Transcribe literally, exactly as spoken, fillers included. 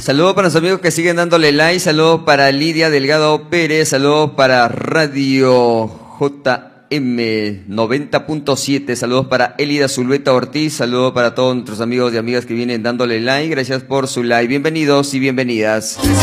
Saludos para los amigos que siguen dándole like, saludos para Lidia Delgado Pérez, saludos para Radio J M noventa punto siete, saludos para Elida Zulbeta Ortiz, saludos para todos nuestros amigos y amigas que vienen dándole like, gracias por su like, bienvenidos y bienvenidas.